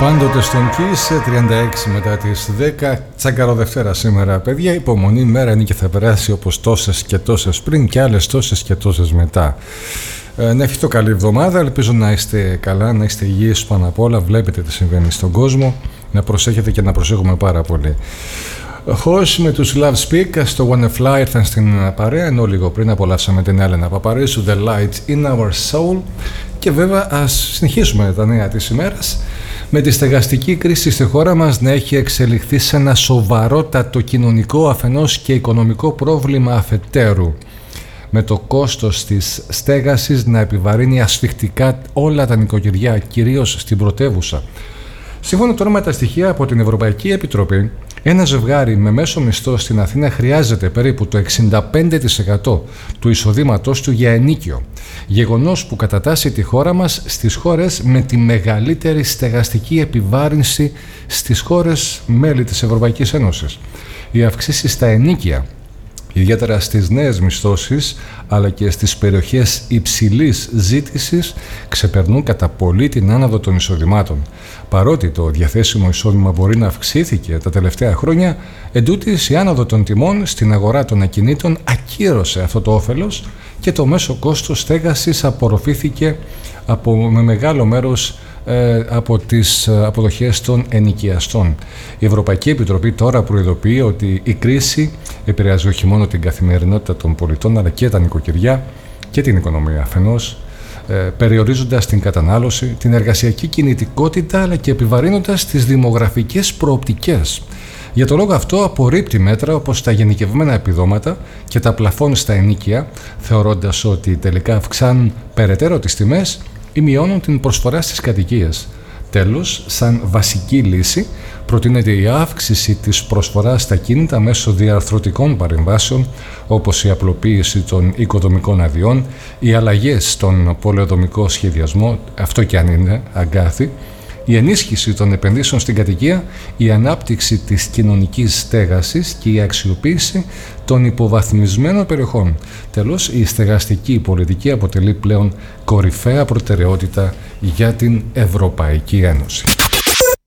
Πάντοτε στον Kiss, 36 μετά τις 10, τσαγκαρο Δευτέρα σήμερα, παιδιά. Υπομονή, μέρα είναι και θα περάσει όπως τόσες και τόσες πριν και άλλες τόσες και τόσες μετά. Να ευχηθώ καλή εβδομάδα, ελπίζω να είστε καλά, να είστε υγιείς πάνω απ' όλα. Βλέπετε τι συμβαίνει στον κόσμο, να προσέχετε και να προσέχουμε πάρα πολύ. Χωρίς με τους Love Speak στο Wanna Fly ήρθαν στην παρέα, ενώ λίγο πριν απολαύσαμε την Έλενα Παπαρίσου, The Light in Our Soul. Και βέβαια ας συνεχίσουμε τα νέα της ημέρας με τη στεγαστική κρίση στη χώρα μας να έχει εξελιχθεί σε ένα σοβαρότατο κοινωνικό αφενός και οικονομικό πρόβλημα αφετέρου, με το κόστος της στέγασης να επιβαρύνει ασφιχτικά όλα τα νοικοκυριά, κυρίως στην πρωτεύουσα. Σύμφωνα τώρα με τα στοιχεία από την Ευρωπαϊκή Επιτροπή, ένα ζευγάρι με μέσο μισθό στην Αθήνα χρειάζεται περίπου το 65% του εισοδήματός του για ενοίκιο. Γεγονός που κατατάσσει τη χώρα μας στις χώρες με τη μεγαλύτερη στεγαστική επιβάρυνση στις χώρες μέλη της Ευρωπαϊκής Ένωσης. Οι αυξήσεις στα ενοίκια, ιδιαίτερα στις νέες μισθώσεις αλλά και στις περιοχές υψηλής ζήτησης, ξεπερνούν κατά πολύ την άνοδο των εισοδημάτων. Παρότι το διαθέσιμο εισόδημα μπορεί να αυξήθηκε τα τελευταία χρόνια, εντούτοις η άνοδο των τιμών στην αγορά των ακινήτων ακύρωσε αυτό το όφελος και το μέσο κόστος στέγασης απορροφήθηκε με μεγάλο μέρος από τις αποδοχές των ενοικιαστών. Η Ευρωπαϊκή Επιτροπή τώρα προειδοποιεί ότι η κρίση επηρεάζει όχι μόνο την καθημερινότητα των πολιτών αλλά και τα νοικοκυριά και την οικονομία αφενός, περιορίζοντας την κατανάλωση, την εργασιακή κινητικότητα αλλά και επιβαρύνοντας τις δημογραφικές προοπτικές. Για το λόγο αυτό απορρίπτει μέτρα όπως τα γενικευμένα επιδόματα και τα πλαφόν στα ενοίκια, θεωρώντας ότι τελικά αυξάνουν περαιτέρω τις τιμές ή μειώνουν την προσφορά στις κατοικίες. Τέλος, σαν βασική λύση, προτείνεται η αύξηση της προσφοράς στα κίνητα μέσω διαρθρωτικών παρεμβάσεων, όπως η απλοποίηση των οικοδομικών αδειών, οι αλλαγές στον πολεοδομικό σχεδιασμό, αυτό και αν είναι αγκάθι, η ενίσχυση των επενδύσεων στην κατοικία, η ανάπτυξη της κοινωνικής στέγασης και η αξιοποίηση των υποβαθμισμένων περιοχών. Τέλος, η στεγαστική πολιτική αποτελεί πλέον κορυφαία προτεραιότητα για την Ευρωπαϊκή Ένωση.